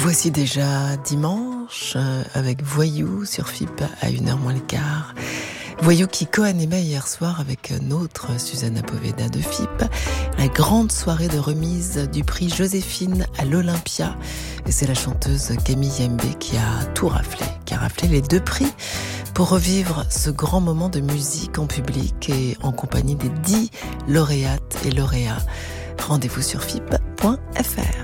Voici déjà dimanche avec Voyou sur FIP à 1h moins le quart. Voyou qui co-animait hier soir avec notre Susanna Poveda de FIP la grande soirée de remise du prix Joséphine à l'Olympia. Et c'est la chanteuse Camille Yembe qui a tout raflé, qui a raflé les 2 prix pour revivre ce grand moment de musique en public et en compagnie des 10 lauréates et lauréats. Rendez-vous sur FIP.fr.